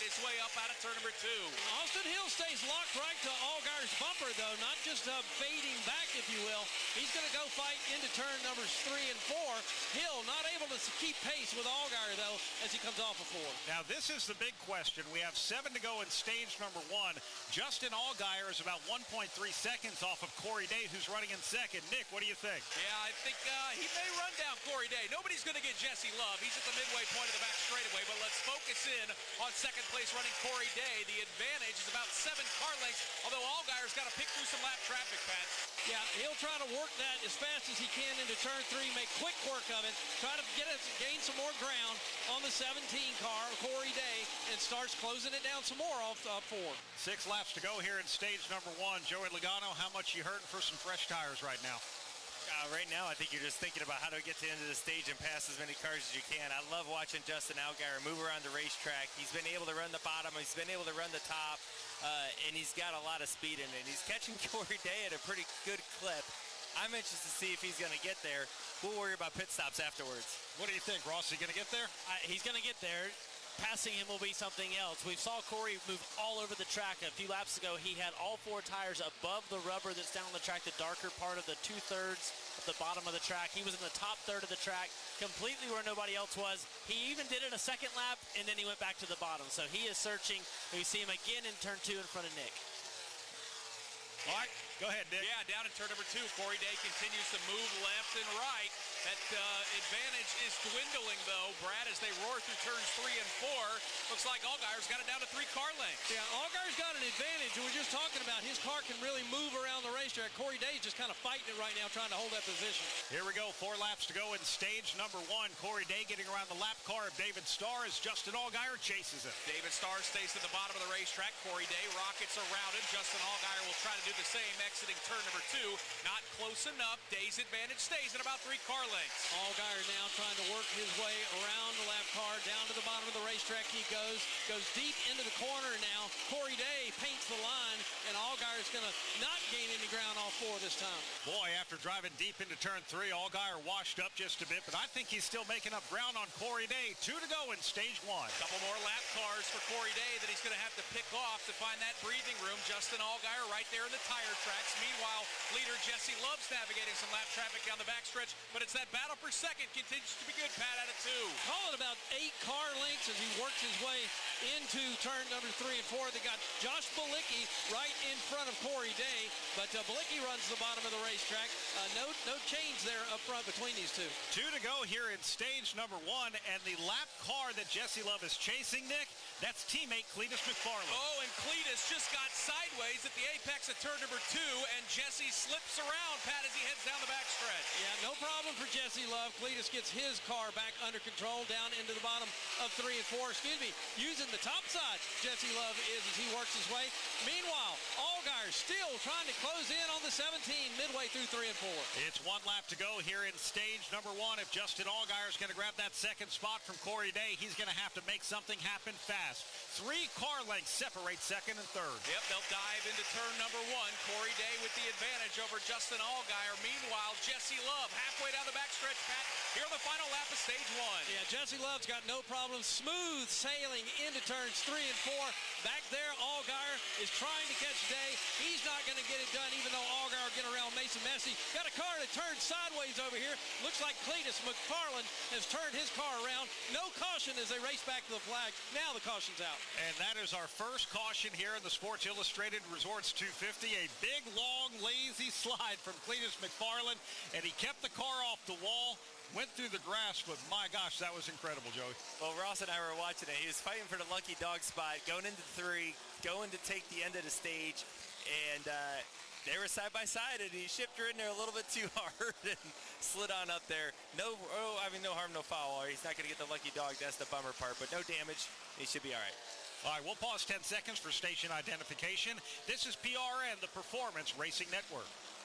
his way up out of turn number 2. Austin Hill stays locked right to Allgaier's bumper, though, not just fading back, if you will. He's going to go fight into turn numbers 3 and 4. Hill not able to keep pace with Allgaier, though, as he comes off of 4. Now, this is the big question. We have 7 to go in stage number 1. Justin Allgaier is about 1.3 seconds off of Corey Day, who's running in second. Nick, what do you think? Yeah, I think he may run down Corey Day. Nobody's going to get Jesse Love. He's at the midway point of the back straightaway, but let's focus in on second place running Corey Day. The advantage is about 7 car lengths, although Allgaier's got to pick through some lap traffic, Pat. Yeah, he'll try to work that as fast as he can into turn 3, make quick work of it, try to gain some more ground on the 17 car, Corey Day, and starts closing it down some more off 4. 6 laps to go here in stage number 1. Joey Logano, how much you hurting for some fresh tires right now? Right now, I think you're just thinking about how to get to the end of the stage and pass as many cars as you can. I love watching Justin Allgaier move around the racetrack. He's been able to run the bottom. He's been able to run the top, and he's got a lot of speed in it. He's catching Corey Day at a pretty good clip. I'm interested to see if he's going to get there. We'll worry about pit stops afterwards. What do you think, Ross? Is he going to get there? He's going to get there. Passing him will be something else. We saw Corey move all over the track a few laps ago. He had all 4 tires above the rubber that's down on the track, the darker part of the 2/3 of the bottom of the track. He was in the top third of the track, completely where nobody else was. He even did it a second lap, and then he went back to the bottom. So he is searching. We see him again in turn 2 in front of Nick. All right, go ahead, Nick. Yeah, down in turn number 2, Corey Day continues to move left and right. That advantage is dwindling, though, Brad, as they roar through turns 3 and 4. Looks like Allgaier's got it down to 3 car lengths. Yeah, Allgaier's got an advantage, and we're just talking about his car can really move around the racetrack. Corey Day's just kind of fighting it right now, trying to hold that position. Here we go, 4 laps to go in stage number 1. Corey Day getting around the lap car of David Starr as Justin Allgaier chases him. David Starr stays at the bottom of the racetrack. Corey Day rockets around him. Justin Allgaier will try to do the same, exiting turn number 2. Not close enough. Day's advantage stays at about 3 car lengths. Allgaier now trying to work his way around the lap car, down to the bottom of the racetrack he goes deep into the corner now. Corey Day paints the line, and Allgaier's going to not gain any ground off 4 this time. Boy, after driving deep into turn 3, Allgaier washed up just a bit, but I think he's still making up ground on Corey Day. 2 to go in stage 1. Couple more lap cars for Corey Day that he's going to have to pick off to find that breathing room. Justin Allgaier right there in the tire tracks. Meanwhile, leader Jesse Love's navigating some lap traffic down the backstretch, but it's that battle for second continues to be good, Pat, out of 2. Call it about 8 car lengths as he works his way into turn number 3 and 4. They got Josh Bilicki right in front of Corey Day, but Bilicki runs the bottom of the racetrack. No change there up front between these 2. 2 to go here in stage number 1, and the lap car that Jesse Love is chasing, Nick, that's teammate Cletus McFarland. Oh, and Cletus just got sideways at the apex of turn number 2, and Jesse slips around, Pat, as he heads down the backstretch. Yeah, no problem for Jesse Love. Cletus gets his car back under control down into the bottom of 3 and 4. Using the top side, Jesse Love is as he works his way. Meanwhile, Allgaier still trying to close in on the 17 midway through 3 and 4. It's 1 lap to go here in stage number 1. If Justin Allgaier is going to grab that second spot from Corey Day, he's going to have to make something happen fast. 3 car lengths separate second and third. Yep, they'll dive into turn number 1. Corey Day with the advantage over Justin Allgaier. Meanwhile, Jesse Love halfway down the backstretch, Pat, here on the final lap of stage 1. Yeah, Jesse Love's got no problem. Smooth sailing into turns 3 and 4. Back there, Allgaier is trying to catch Day. He's not going to get it done, even though Allgaier get around Mason Messi. Got a car that turned sideways over here. Looks like Cletus McFarland has turned his car around. No caution as they race back to the flag. Now the caution's out. And that is our first caution here in the Sports Illustrated Resorts 250. A big, long, lazy slide from Cletus McFarland, and he kept the car off the wall. Went through the grass, but my gosh, that was incredible, Joey. Well, Ross and I were watching it. He was fighting for the lucky dog spot, going into 3, going to take the end of the stage, and they were side by side, and he shipped her in there a little bit too hard and slid on up there. No harm, no foul. He's not going to get the lucky dog. That's the bummer part, but no damage. He should be all right. All right, we'll pause 10 seconds for station identification. This is PRN, the Performance Racing Network.